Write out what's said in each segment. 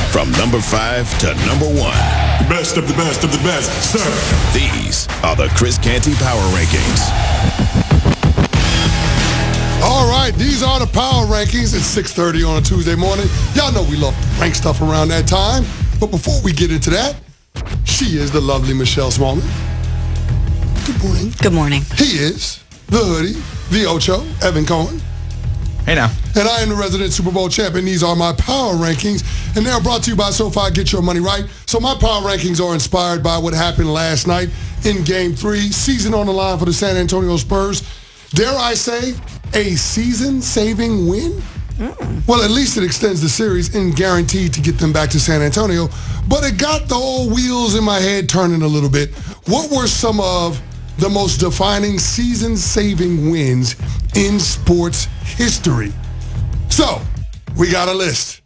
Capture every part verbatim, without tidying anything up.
From number five to number one. The best of the best of the best, sir. These are the Chris Canty Power Rankings. All right, these are the Power Rankings. It's six thirty on a Tuesday morning. Y'all know we love to rank stuff around that time. But before we get into that, she is the lovely Michelle Smallman. Good morning. Good morning. He is the hoodie, the Ocho, Evan Cohen. Hey now. And I am the resident Super Bowl champion. These are my Power Rankings, and they are brought to you by SoFi. Get your money right. So my Power Rankings are inspired by what happened last night in Game three. Season on the line for the San Antonio Spurs. Dare I say, a season-saving win? Mm. Well, at least it extends the series and guaranteed to get them back to San Antonio. But it got the old wheels in my head turning a little bit. What were some of the most defining season-saving wins in sports history? So, we got a list.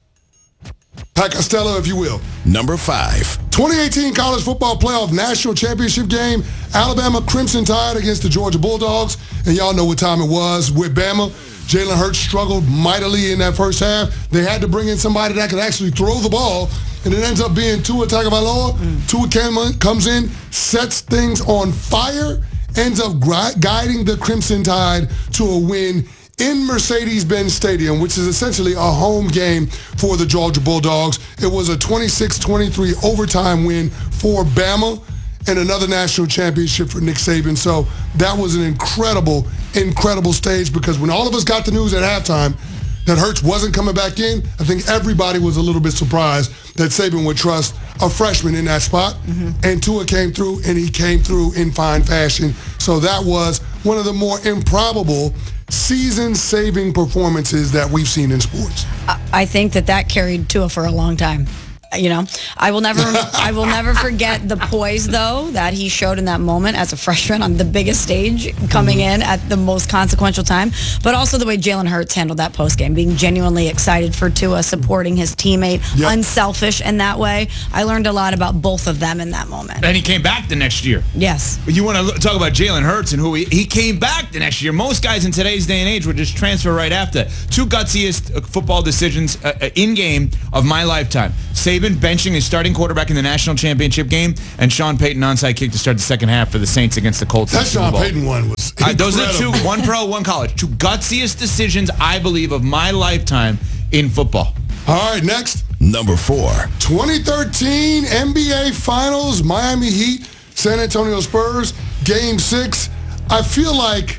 Pat Costello, if you will. Number five. twenty eighteen College Football Playoff National Championship game. Alabama Crimson Tide against the Georgia Bulldogs. And y'all know what time it was with Bama. Jalen Hurts struggled mightily in that first half. They had to bring in somebody that could actually throw the ball. And it ends up being Tua Tagovailoa. Mm. Tua comes in, sets things on fire, ends up gri- guiding the Crimson Tide to a win in Mercedes-Benz Stadium, which is essentially a home game for the Georgia Bulldogs. It was a twenty-six twenty-three overtime win for Bama and another national championship for Nick Saban. So that was an incredible, incredible stage, because when all of us got the news at halftime that Hurts wasn't coming back in, I think everybody was a little bit surprised that Saban would trust a freshman in that spot. Mm-hmm. And Tua came through, and he came through in fine fashion. So that was one of the more improbable season-saving performances that we've seen in sports. I think that that carried Tua for a long time. You know, I will never, I will never forget the poise, though, that he showed in that moment as a freshman on the biggest stage, coming in at the most consequential time. But also the way Jalen Hurts handled that postgame, being genuinely excited for Tua, supporting his teammate, yep. unselfish in that way. I learned a lot about both of them in that moment. And he came back the next year. Yes. You want to talk about Jalen Hurts and who he, he came back the next year. Most guys in today's day and age would just transfer right after. Two gutsiest football decisions uh, in game of my lifetime. Saban benching his starting quarterback in the national championship game, and Sean Payton onside kick to start the second half for the Saints against the Colts. That Sean Payton one was incredible. Uh, those are two, one pro, one college. Two gutsiest decisions, I believe, of my lifetime in football. All right, next. Number four. twenty thirteen N B A Finals, Miami Heat, San Antonio Spurs, Game six. I feel like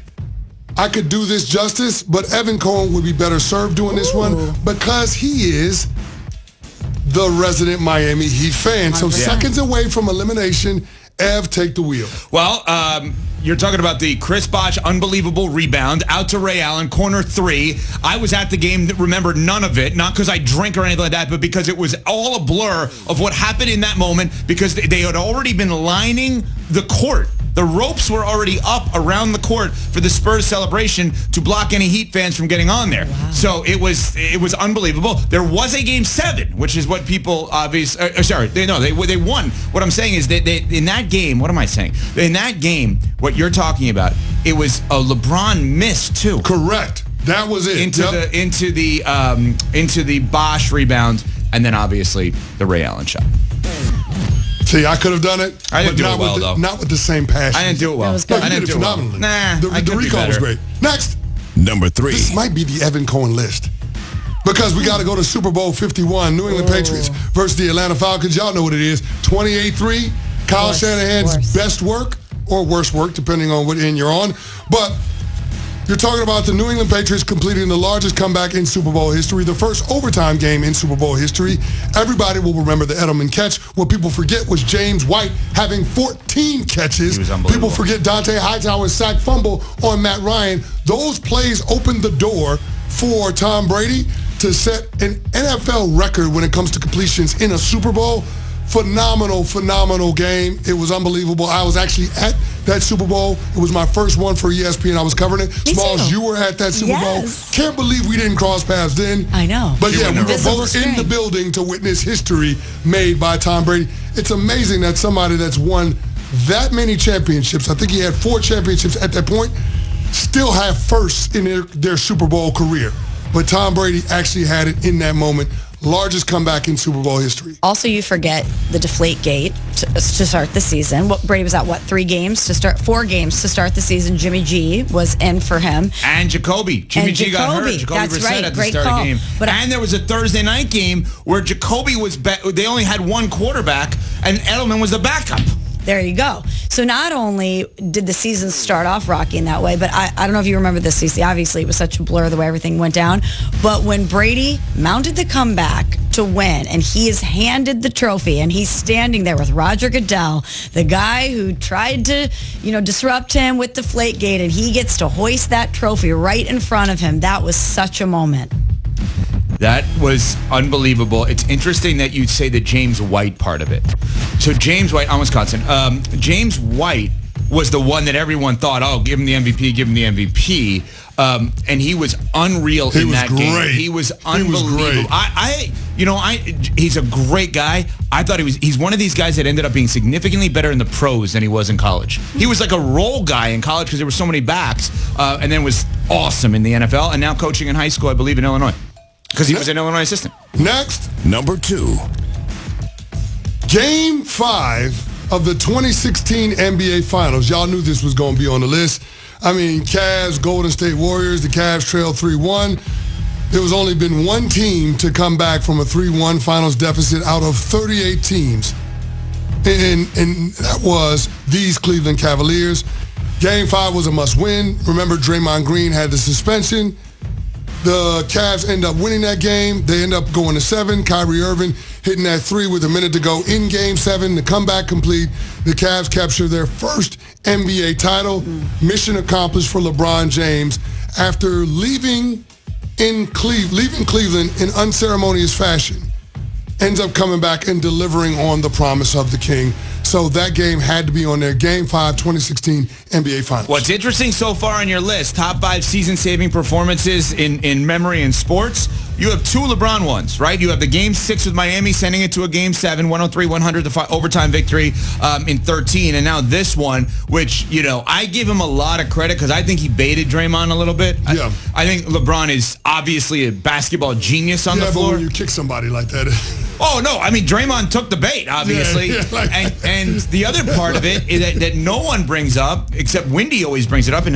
I could do this justice, but Evan Cohen would be better served doing this Ooh. one because he is the resident Miami Heat fan. So yeah. seconds away from elimination. Ev, take the wheel. Well, um, you're talking about the Chris Bosh unbelievable rebound out to Ray Allen, corner three. I was at the game, remember none of it, not because I drink or anything like that, but because it was all a blur of what happened in that moment, because they had already been lining the court. The ropes were already up around the court for the Spurs celebration to block any Heat fans from getting on there. Wow. So it was it was unbelievable. There was a game seven, which is what people obviously. Uh, sorry, they no, they they won. What I'm saying is that they, in that game, what am I saying? In that game, what you're talking about, it was a LeBron miss too. Correct. That was it. Into yep. the into the um, into the Bosh rebound, and then obviously the Ray Allen shot. See, I could have done it. I didn't do it well, the, though. Not with the same passion. I didn't do it well. Was good. I didn't do it phenomenally. Well. Nah, the, I the recall was great. Next. Number three. This might be the Evan Cohen list. Because we got to go to Super Bowl fifty-one, New England oh. Patriots versus the Atlanta Falcons. Y'all know what it is. twenty-eight three, Kyle worse, Shanahan's worse. best work or worst work, depending on what end you're on. But you're talking about the New England Patriots completing the largest comeback in Super Bowl history, the first overtime game in Super Bowl history. Everybody will remember the Edelman catch. What people forget was James White having fourteen catches. He was unbelievable. People forget Dante Hightower's sack fumble on Matt Ryan. Those plays opened the door for Tom Brady to set an N F L record when it comes to completions in a Super Bowl. Phenomenal, phenomenal game. It was unbelievable. I was actually at that Super Bowl. It was my first one for E S P N. I was covering it. Me Smalls, too. you were at that Super yes. Bowl. Can't believe we didn't cross paths then. I know. But you yeah, we were Invisible both string. in the building to witness history made by Tom Brady. It's amazing that somebody that's won that many championships, I think he had four championships at that point, still have firsts in their, their Super Bowl career. But Tom Brady actually had it in that moment. largest comeback in Super Bowl history. Also, you forget the deflate gate to, to start the season. What, Brady was at, what, three games to start, four games to start the season. Jimmy G was in for him. And Jacoby. Jimmy And G got Jacoby, hurt. Jacoby that's Brissett right, at the great start of call. the game. But I- and there was a Thursday night game where Jacoby was, be- they only had one quarterback, and Edelman was the backup. There you go. So not only did the season start off rocky in that way, but I, I don't know if you remember this, Cece. Obviously, it was such a blur the way everything went down. But when Brady mounted the comeback to win, and he is handed the trophy, and he's standing there with Roger Goodell, the guy who tried to, you know, disrupt him with Deflategate, and he gets to hoist that trophy right in front of him. That was such a moment. That was unbelievable. It's interesting that you'd say the James White part of it. So James White, on Wisconsin, um, James White was the one that everyone thought, oh, give him the M V P, give him the M V P. Um, and he was unreal He in was that game. great. He was He was unbelievable. great. I, I, you know, I, he's a great guy. I thought he was, he's one of these guys that ended up being significantly better in the pros than he was in college. He was like a role guy in college because there were so many backs, uh, and then was awesome in the N F L, and now coaching in high school, I believe, in Illinois. Because he was an Illinois assistant. Next, Number two. Game five of the twenty sixteen N B A Finals. Y'all knew this was going to be on the list. I mean, Cavs, Golden State Warriors, the Cavs trailed three one. There was only been one team to come back from a three one finals deficit out of thirty-eight teams. And, and that was these Cleveland Cavaliers. Game five was a must-win. Remember, Draymond Green had the suspension. The Cavs end up winning that game. They end up going to seven. Kyrie Irving hitting that three with a minute to go in game seven. The comeback complete. The Cavs capture their first N B A title. Mission accomplished for LeBron James after leaving in Cleve- leaving Cleveland in unceremonious fashion. Ends up coming back and delivering on the promise of the king. So that game had to be on there. Game five, twenty sixteen N B A Finals. What's interesting so far on your list, top five season-saving performances in, in memory in sports, you have two LeBron ones, right? You have the game six with Miami, sending it to a game seven, one oh three one hundred, the fi- overtime victory um, in thirteen. And now this one, which, you know, I give him a lot of credit because I think he baited Draymond a little bit. Yeah. I, I think LeBron is obviously a basketball genius on yeah, the but floor. when you kick somebody like that... Oh, no. I mean, Draymond took the bait, obviously. Yeah, yeah, like- and, and the other part of it is that, that no one brings up, except Wendy always brings it up, and